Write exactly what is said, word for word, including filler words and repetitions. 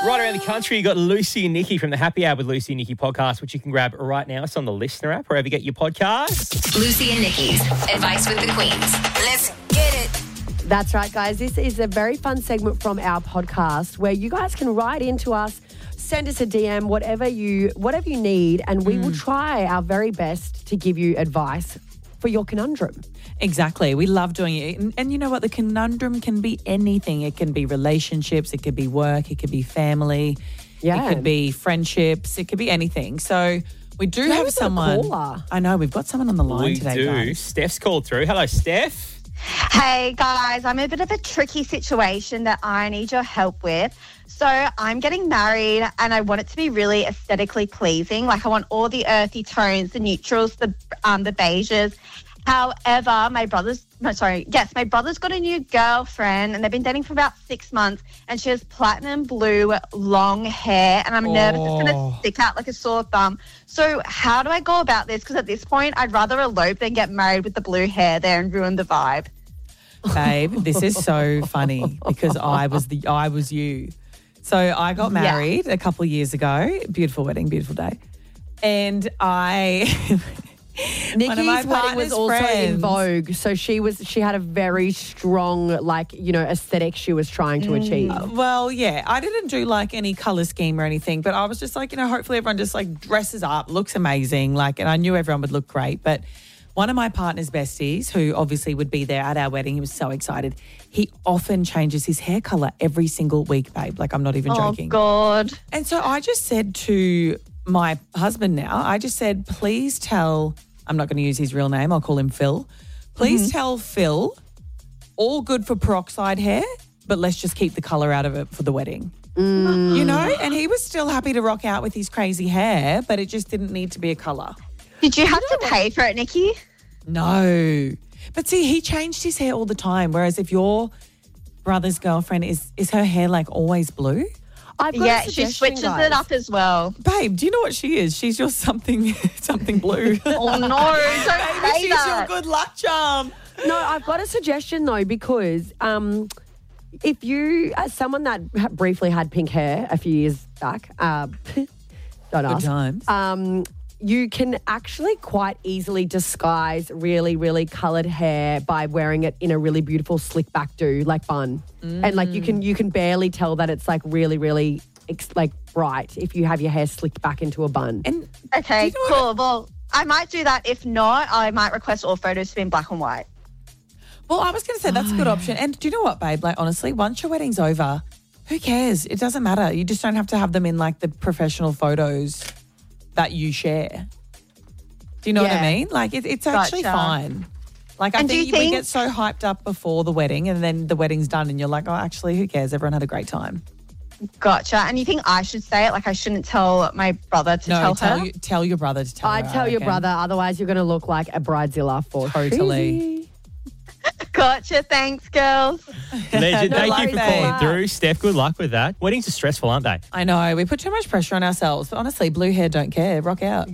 Right around the country, you got Lucy and Nikki from the Happy Hour with Lucy and Nikki podcast, which you can grab right now. It's on the Listener app, wherever you get your podcasts. Lucy and Nikki's Advice with the Queens. Let's get it. That's right, guys. This is a very fun segment from our podcast where you guys can write into us, send us a D M, whatever you whatever you need, and we mm. will try our very best to give you advice for your conundrum. Exactly. We love doing it. And, and you know what? The conundrum can be anything. It can be relationships. It could be work. It could be family. Yeah. It could be friendships. It could be anything. So we do Do have have someone. a caller? I know. We've got someone on the line We today, do. guys. Steph's called through. Hello, Steph. Hey guys, I'm in a bit of a tricky situation that I need your help with. So I'm getting married and I want it to be really aesthetically pleasing. Like I want all the earthy tones, the neutrals, the um, the beiges. However, my brother's, no, sorry, yes, my brother's got a new girlfriend and they've been dating for about six months and she has platinum blue long hair and I'm Oh. nervous it's going to stick out like a sore thumb. So how do I go about this? Because at this point, I'd rather elope than get married with the blue hair there and ruin the vibe. Babe, this is so funny because I was the I was you. So I got married a couple of years ago. Beautiful wedding, beautiful day. And I... Nikki's One of my wedding was partner's also in friends. vogue, so she was she had a very strong, like, you know, aesthetic she was trying to achieve. Well, yeah, I didn't do like any color scheme or anything, but I was just like, you know, hopefully everyone just like dresses up, looks amazing, like, and I knew everyone would look great. But one of my partner's besties, who obviously would be there at our wedding, he was so excited. He often changes his hair color every single week, babe. Like, I'm not even Oh, joking. God. And so I just said to my husband now, I just said, please tell, I'm not going to use his real name, I'll call him Phil. Please Mm-hmm. tell Phil, all good for peroxide hair, but let's just keep the colour out of it for the wedding. Mm. You know, and he was still happy to rock out with his crazy hair, but it just didn't need to be a colour. Did you have to pay for it, Nikki? No. But see, he changed his hair all the time, whereas if your brother's girlfriend, is is her hair like always blue? I've got a Yeah, she suggestion, switches guys. it up as well. Babe, do you know what she is? She's your something something blue. Oh, no, don't Maybe say she's that. your good luck charm. No, I've got a suggestion though, because um, if you, as someone that ha- briefly had pink hair a few years back, uh, don't Good ask. times. Um, you can actually quite easily disguise really, really coloured hair by wearing it in a really beautiful slick back do, like bun, and like you can you can barely tell that it's like really, really ex- like bright if you have your hair slicked back into a bun. And Okay, Do you know cool. Well, I might do that. If not, I might request all photos to be in black and white. well, I was going to say that's a good option. And do you know what, babe? Like, honestly, once your wedding's over, who cares? It doesn't matter. You just don't have to have them in like the professional photos that you share. Do you know what I Yeah. mean? Like, it, it's actually Gotcha. fine. Like, I And do think you we think- get so hyped up before the wedding, and then the wedding's done, and you're like, oh, actually, who cares? Everyone had a great time. Gotcha. And you think I should say it? Like I shouldn't tell my brother to No, tell, tell her? you, tell your brother to tell I'd her, tell I your reckon. brother, otherwise you're going to look like a bridezilla for Totally. cheesy. Gotcha. Thanks, girls. Legend, No thank you worries, for calling babe. through. Steph, good luck with that. Weddings are stressful, aren't they? I know. We put too much pressure on ourselves. But honestly, blue hair don't care. Rock out.